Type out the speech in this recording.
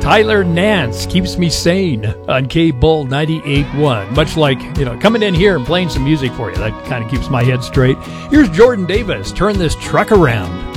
Tyler Nance keeps me sane on K-Bull 98.1. Much like, coming in here and playing some music for you. That kind of keeps my head straight. Here's Jordan Davis. Turn this truck around.